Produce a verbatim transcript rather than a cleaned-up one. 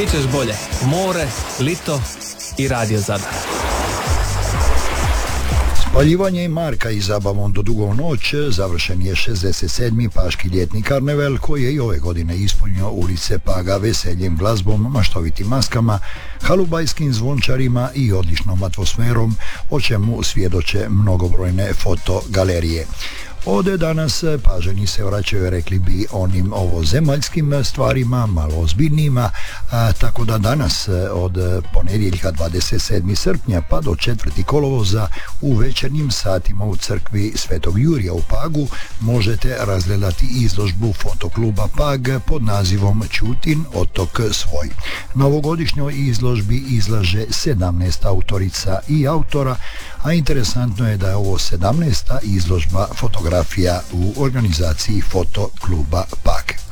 Di ćeš bolje? More, lito i Radio Zadar. Spaljivanje Marka i zabavom do dugo noć završen je šezdeset sedmi Paški ljetni karneval koji je i ove godine ispunio ulice Paga veseljem, glazbom, maštovitim maskama, halubajskim zvončarima i odličnom atmosferom, o čemu svjedoče mnogobrojne fotogalerije. Od danas Pažani se vraćaju, rekli bi, onim ovozemaljskim stvarima, malo ozbiljnijima, a, tako da danas od ponedjeljka dvadeset sedmog srpnja pa do četvrtog kolovoza u večernjim satima u crkvi Svetog Jurija u Pagu možete razgledati izložbu fotokluba Pag pod nazivom Ćutin otok svoj. Na ovogodišnjoj izložbi izlaže sedamnaest autorica i autora, a interesantno je da je ovo sedamnaesta izložba fotografija u organizaciji fotokluba Pag.